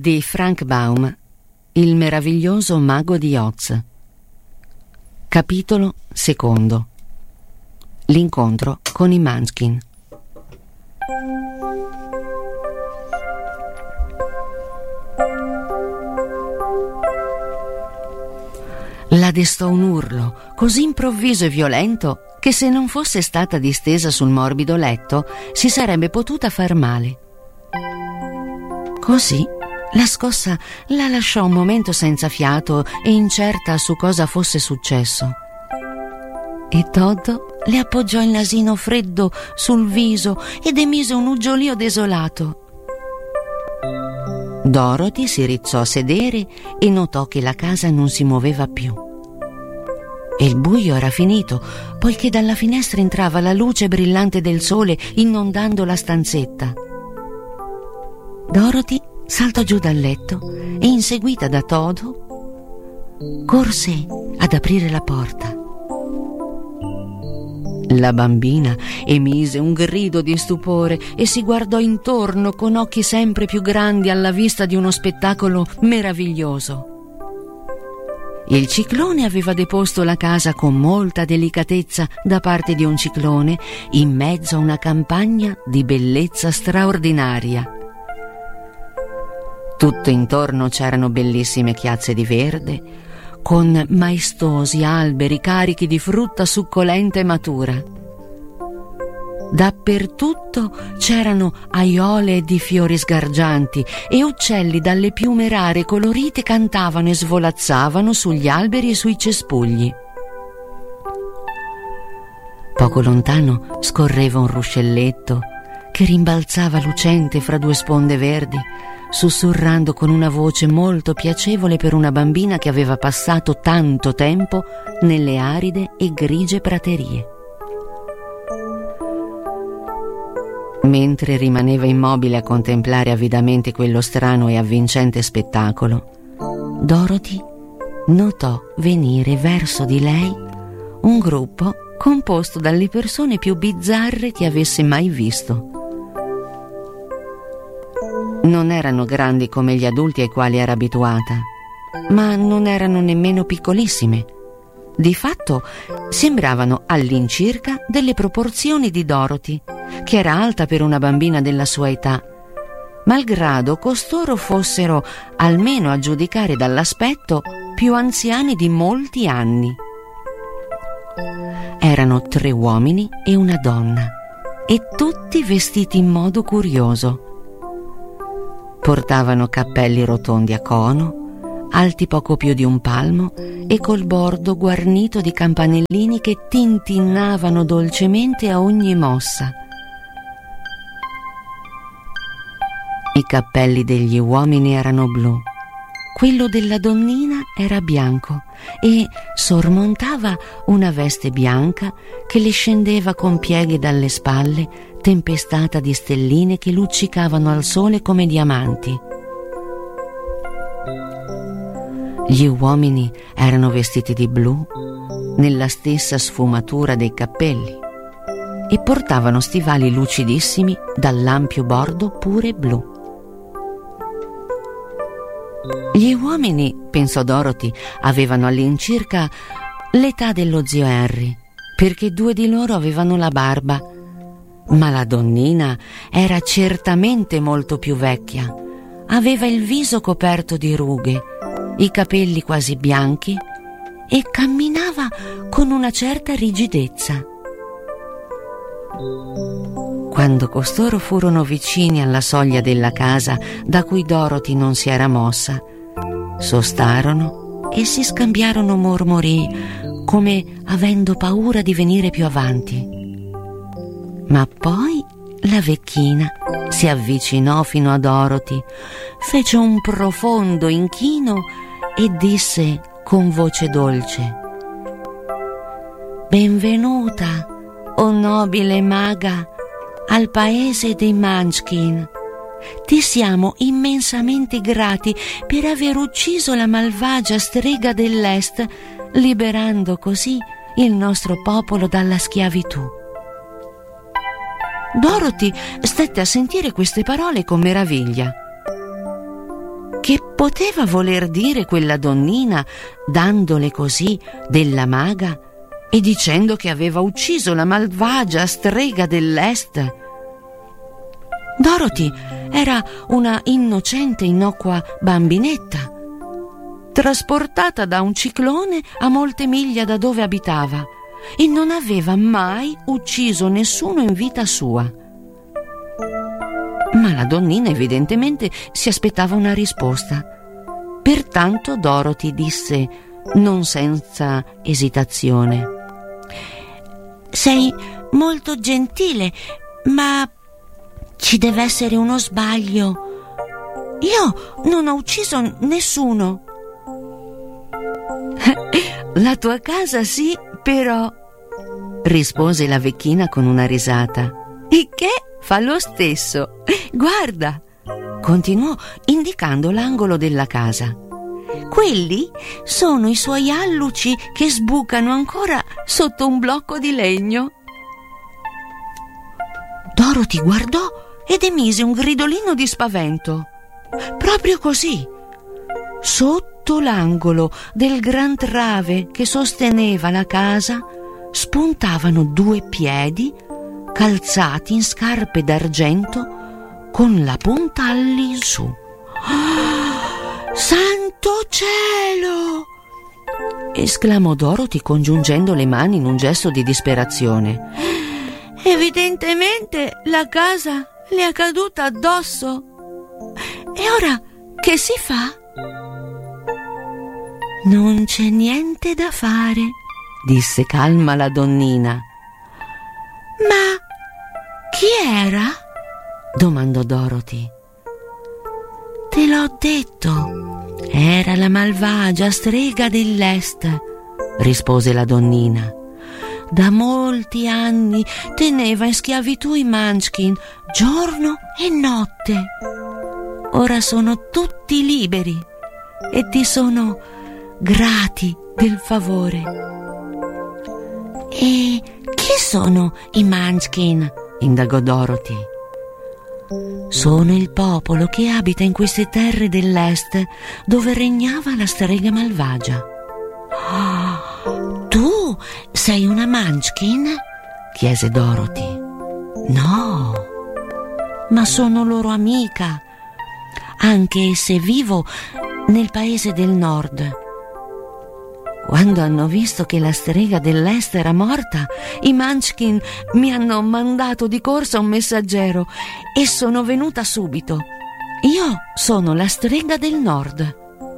di Frank Baum, Il meraviglioso mago di Oz. Capitolo secondo. L'incontro con i Munchkin. La destò un urlo così improvviso e violento che se non fosse stata distesa sul morbido letto si sarebbe potuta far male. Così la scossa la lasciò un momento senza fiato e incerta su cosa fosse successo. E Toddo le appoggiò il nasino freddo sul viso ed emise un uggiolio desolato. Dorothy si rizzò a sedere e notò che la casa non si muoveva più. E il buio era finito, poiché dalla finestra entrava la luce brillante del sole inondando la stanzetta. Dorothy saltò giù dal letto e, inseguita da Toto, corse ad aprire la porta. La bambina emise un grido di stupore e si guardò intorno con occhi sempre più grandi alla vista di uno spettacolo meraviglioso. Il ciclone aveva deposto la casa con molta delicatezza da parte di un ciclone in mezzo a una campagna di bellezza straordinaria. Tutto intorno c'erano bellissime chiazze di verde, con maestosi alberi carichi di frutta succolenta e matura. Dappertutto c'erano aiole di fiori sgargianti e uccelli dalle piume rare e colorite cantavano e svolazzavano sugli alberi e sui cespugli. Poco lontano scorreva un ruscelletto che rimbalzava lucente fra due sponde verdi, sussurrando con una voce molto piacevole per una bambina che aveva passato tanto tempo nelle aride e grigie praterie. Mentre rimaneva immobile a contemplare avidamente quello strano e avvincente spettacolo, Dorothy notò venire verso di lei un gruppo composto dalle persone più bizzarre che avesse mai visto. Non erano grandi come gli adulti ai quali era abituata, ma non erano nemmeno piccolissime. Di fatto sembravano all'incirca delle proporzioni di Dorothy, che era alta per una bambina della sua età, malgrado costoro fossero, almeno a giudicare dall'aspetto, più anziani di molti anni. Erano 3 uomini e una donna, e tutti vestiti in modo curioso. Portavano cappelli rotondi a cono, alti poco più di un palmo e col bordo guarnito di campanellini che tintinnavano dolcemente a ogni mossa. I cappelli degli uomini erano blu, quello della donnina era bianco e sormontava una veste bianca che le scendeva con pieghe dalle spalle, tempestata di stelline che luccicavano al sole come diamanti. Gli uomini erano vestiti di blu, nella stessa sfumatura dei cappelli, e portavano stivali lucidissimi dall'ampio bordo pure blu. Gli uomini, pensò Dorothy, avevano all'incirca l'età dello zio Henry, perché 2 di loro avevano la barba, ma la donnina era certamente molto più vecchia. Aveva il viso coperto di rughe, i capelli quasi bianchi e camminava con una certa rigidezza. Quando costoro furono vicini alla soglia della casa da cui Dorothy non si era mossa, sostarono e si scambiarono mormori come avendo paura di venire più avanti. Ma poi la vecchina si avvicinò fino a Dorothy, fece un profondo inchino e disse con voce dolce: «Benvenuta, o nobile maga, al paese dei Munchkin. Ti siamo immensamente grati per aver ucciso la malvagia strega dell'Est, liberando così il nostro popolo dalla schiavitù». Dorothy stette a sentire queste parole con meraviglia. Che poteva voler dire quella donnina dandole così della maga e dicendo che aveva ucciso la malvagia strega dell'Est? Dorothy era una innocente, innocua bambinetta, trasportata da un ciclone a molte miglia da dove abitava, e non aveva mai ucciso nessuno in vita sua. Ma la donnina evidentemente si aspettava una risposta. Pertanto Dorothy disse, non senza esitazione: «Sei molto gentile, ma ci deve essere uno sbaglio. Io non ho ucciso nessuno». «La tua casa sì, però», rispose la vecchina con una risata. «Il che fa lo stesso. Guarda», continuò indicando l'angolo della casa. «Quelli sono i suoi alluci che sbucano ancora sotto un blocco di legno». Dorothy guardò ed emise un gridolino di spavento. Proprio così, sotto l'angolo del gran trave che sosteneva la casa, spuntavano 2 piedi calzati in scarpe d'argento con la punta all'insù. «Oh, santo cielo!» esclamò Dorothy congiungendo le mani in un gesto di disperazione. «Evidentemente la casa le è caduta addosso. E ora che si fa?» «Non c'è niente da fare», disse calma la donnina. «Ma chi era?» domandò Dorothy. «Te l'ho detto, era la malvagia strega dell'Est», rispose la donnina. «Da molti anni teneva in schiavitù i Munchkin giorno e notte. Ora sono tutti liberi e ti sono grati del favore». «E chi sono i Munchkin?» indagò Dorothy. «Sono il popolo che abita in queste terre dell'Est dove regnava la strega malvagia». «Oh, tu sei una Munchkin?» chiese Dorothy. «No, ma sono loro amica, anche se vivo nel paese del nord». Quando hanno visto che la strega dell'Est era morta, i Munchkin mi hanno mandato di corsa un messaggero e sono venuta subito. Io sono la strega del nord».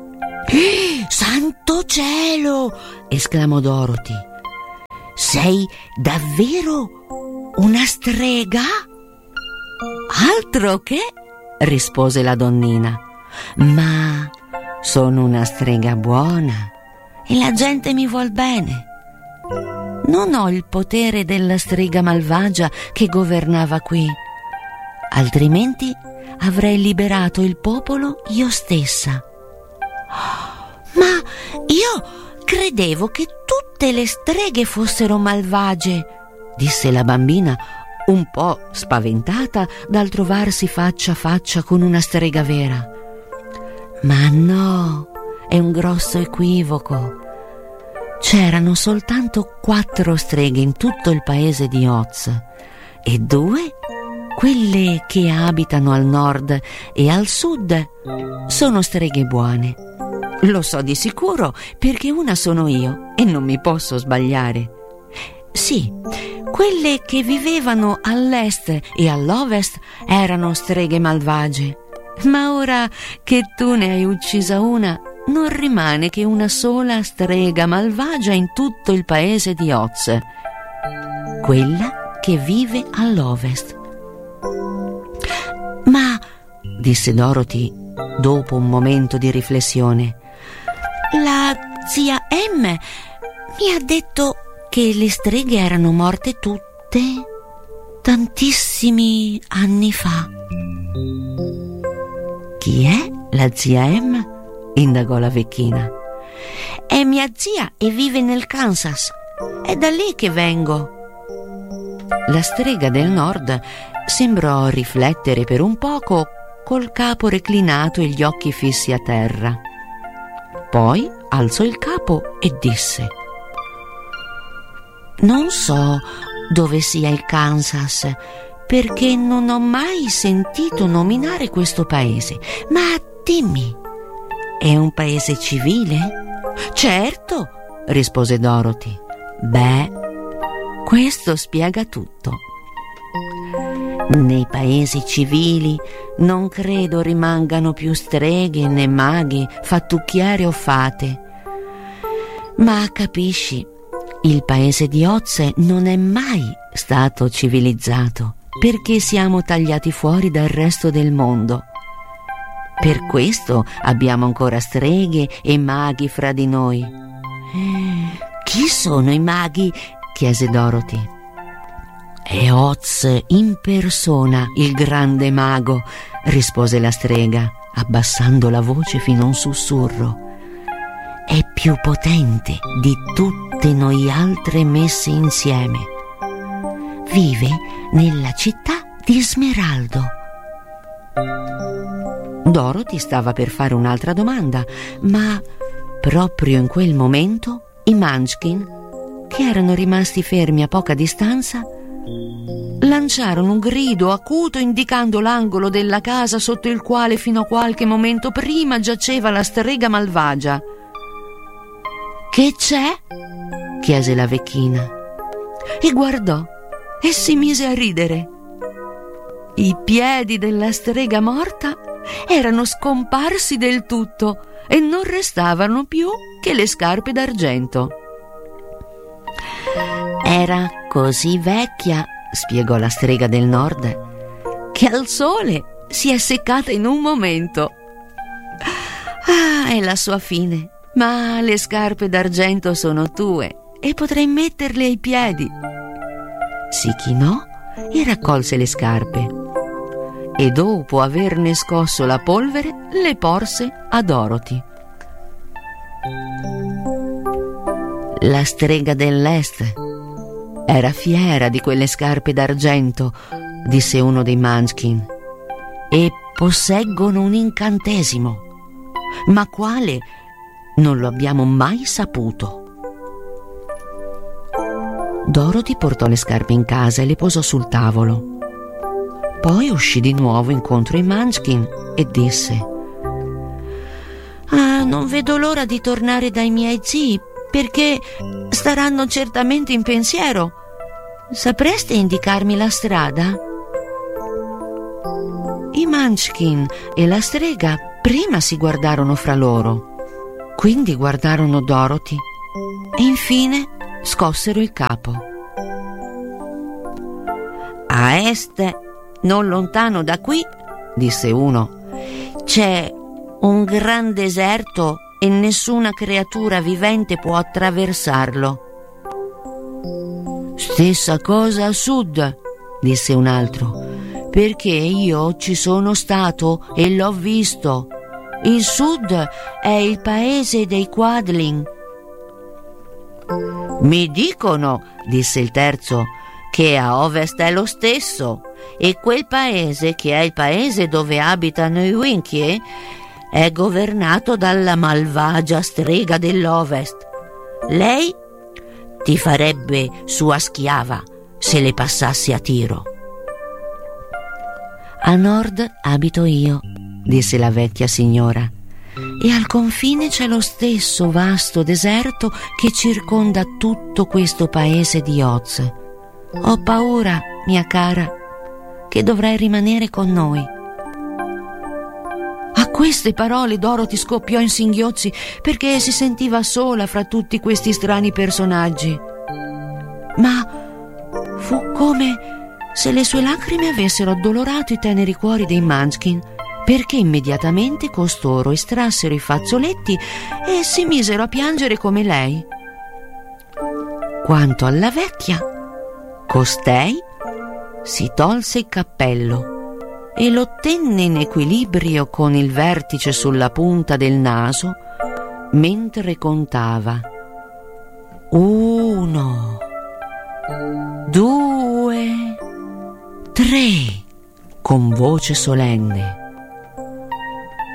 «Santo cielo!» esclamò Dorothy. «Sei davvero una strega?» «Altro che!» rispose la donnina. «Ma sono una strega buona e la gente mi vuol bene. Non ho il potere della strega malvagia che governava qui, altrimenti avrei liberato il popolo io stessa». «Ma io credevo che tutte le streghe fossero malvagie», disse la bambina, un po' spaventata dal trovarsi faccia a faccia con una strega vera. «Ma no, è un grosso equivoco. C'erano soltanto 4 streghe in tutto il paese di Oz, e 2, quelle che abitano al nord e al sud, sono streghe buone. Lo so di sicuro perché una sono io e non mi posso sbagliare. Sì, quelle che vivevano all'est e all'ovest erano streghe malvagie, ma ora che tu ne hai uccisa una, non rimane che una sola strega malvagia in tutto il paese di Oz, quella che vive all'ovest». «Ma», disse Dorothy dopo un momento di riflessione, «la zia M mi ha detto che le streghe erano morte tutte tantissimi anni fa». «Chi è la zia M?» indagò la vecchina. «È mia zia e vive nel Kansas. È da lì che vengo». La strega del nord sembrò riflettere per un poco col capo reclinato e gli occhi fissi a terra. Poi alzò il capo e disse: «Non so dove sia il Kansas, perché non ho mai sentito nominare questo paese. Ma dimmi, è un paese civile?» «Certo», rispose Dorothy. «Beh, questo spiega tutto. Nei paesi civili non credo rimangano più streghe né maghi, fattucchiere o fate. Ma capisci, il paese di Oz non è mai stato civilizzato, perché siamo tagliati fuori dal resto del mondo. Per questo abbiamo ancora streghe e maghi fra di noi». «Chi sono i maghi?» chiese Dorothy. «È Oz in persona, il grande mago», rispose la strega, abbassando la voce fino a un sussurro. «È più potente di tutte noi altre messe insieme. Vive nella città di Smeraldo». Dorothy stava per fare un'altra domanda, ma proprio in quel momento i Munchkin, che erano rimasti fermi a poca distanza, lanciarono un grido acuto indicando l'angolo della casa sotto il quale fino a qualche momento prima giaceva la strega malvagia. «Che c'è?» chiese la vecchina, e guardò e si mise a ridere. I piedi della strega morta erano scomparsi del tutto e non restavano più che le scarpe d'argento. «Era così vecchia», spiegò la strega del nord, «che al sole si è seccata in un momento. Ah, è la sua fine, ma le scarpe d'argento sono tue e potrai metterle ai piedi». Si chinò e raccolse le scarpe e dopo averne scosso la polvere le porse a Dorothy. La strega dell'est era fiera di quelle scarpe d'argento, disse uno dei Munchkin, e posseggono un incantesimo, ma quale non lo abbiamo mai saputo. Dorothy portò le scarpe in casa e le posò sul tavolo. Poi uscì di nuovo incontro ai Munchkin e disse: «Ah, non vedo l'ora di tornare dai miei zii, perché staranno certamente in pensiero. Sapreste indicarmi la strada?» I Munchkin e la strega prima si guardarono fra loro, quindi guardarono Dorothy e infine scossero il capo. «A est, non lontano da qui», disse uno, «c'è un gran deserto e nessuna creatura vivente può attraversarlo». «Stessa cosa a sud», disse un altro, «perché io ci sono stato e l'ho visto. Il sud è il paese dei Quadling». «Mi dicono», disse il terzo, «che a ovest è lo stesso, e quel paese, che è il paese dove abitano i Winkie, è governato dalla malvagia strega dell'Ovest. Lei ti farebbe sua schiava se le passassi a tiro». «A nord abito io», disse la vecchia signora, «e al confine c'è lo stesso vasto deserto che circonda tutto questo paese di Oz. Ho paura, mia cara, che dovrai rimanere con noi». A queste parole Dorothy scoppiò in singhiozzi perché si sentiva sola fra tutti questi strani personaggi. Ma fu come se le sue lacrime avessero addolorato i teneri cuori dei Munchkin, perché immediatamente costoro estrassero i fazzoletti e si misero a piangere come lei. Quanto alla vecchia, costei si tolse il cappello e lo tenne in equilibrio con il vertice sulla punta del naso mentre contava: 1, 2, 3, con voce solenne.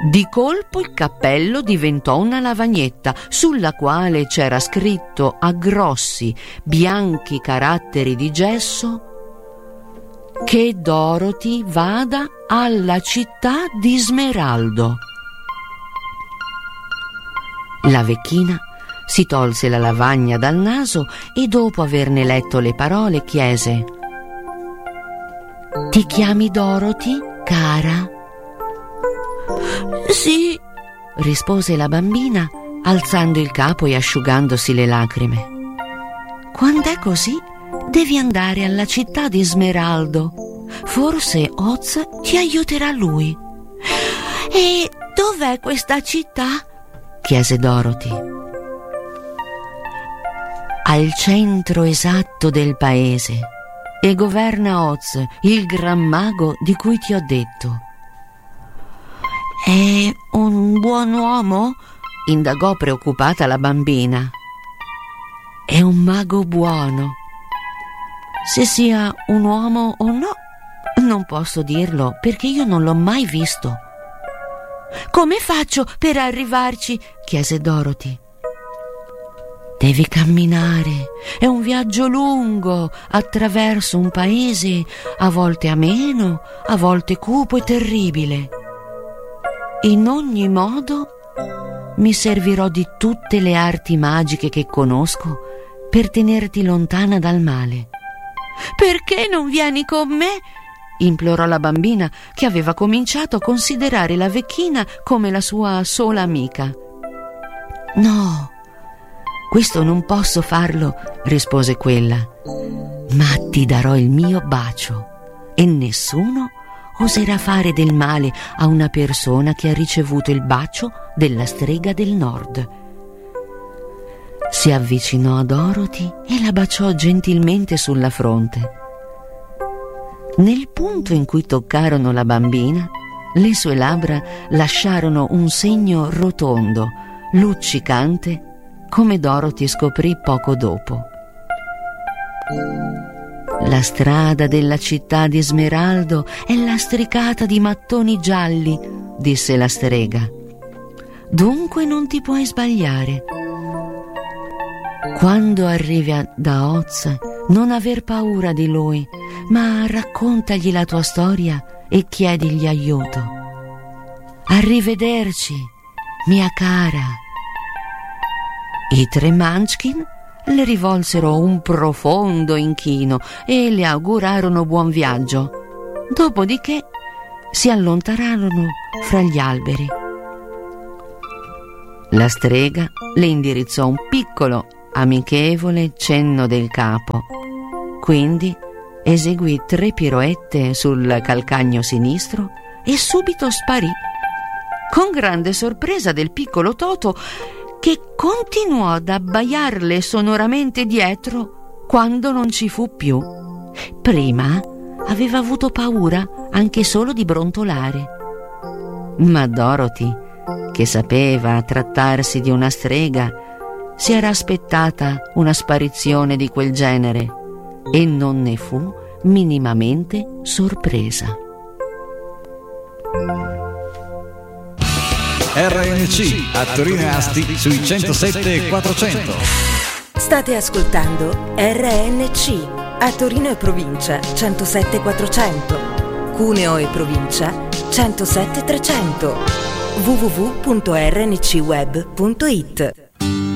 Di colpo il cappello diventò una lavagnetta sulla quale c'era scritto a grossi, bianchi caratteri di gesso che Dorothy vada alla città di Smeraldo. La vecchina si tolse la lavagna dal naso e dopo averne letto le parole chiese: «Ti chiami Dorothy, cara?» «Sì», rispose la bambina, alzando il capo e asciugandosi le lacrime. «Quand'è così, devi andare alla città di Smeraldo. Forse Oz ti aiuterà lui». «E dov'è questa città?» chiese Dorothy. «Al centro esatto del paese, e governa Oz, il gran mago di cui ti ho detto». «È un buon uomo?» indagò preoccupata la bambina. «È un mago buono. Se sia un uomo o no, non posso dirlo perché io non l'ho mai visto». «Come faccio per arrivarci?» chiese Dorothy. «Devi camminare. È un viaggio lungo attraverso un paese a volte ameno, a volte cupo e terribile. In ogni modo mi servirò di tutte le arti magiche che conosco per tenerti lontana dal male». «Perché non vieni con me?» implorò la bambina, che aveva cominciato a considerare la vecchina come la sua sola amica. «No, questo non posso farlo», rispose quella, «ma ti darò il mio bacio e nessuno oserà fare del male a una persona che ha ricevuto il bacio della strega del nord». Si avvicinò a Dorothy e la baciò gentilmente sulla fronte. Nel punto in cui toccarono la bambina, le sue labbra lasciarono un segno rotondo, luccicante, come Dorothy scoprì poco dopo. «La strada della città di Smeraldo è lastricata di mattoni gialli», disse la strega. «Dunque non ti puoi sbagliare. Quando arrivi da Oz, non aver paura di lui, ma raccontagli la tua storia e chiedigli aiuto. Arrivederci, mia cara». I tre Munchkin le rivolsero un profondo inchino e le augurarono buon viaggio. Dopodiché si allontanarono fra gli alberi. La strega le indirizzò un piccolo, amichevole cenno del capo. Quindi eseguì 3 piroette sul calcagno sinistro e subito sparì, con grande sorpresa del piccolo Toto, che continuò ad abbaiarle sonoramente dietro quando non ci fu più. Prima aveva avuto paura anche solo di brontolare. Ma Dorothy, che sapeva trattarsi di una strega, si era aspettata una sparizione di quel genere e non ne fu minimamente sorpresa. RNC a Torino e Asti sui 107.400. State ascoltando RNC a Torino e provincia 107.400, Cuneo e provincia 107.300, www.rncweb.it.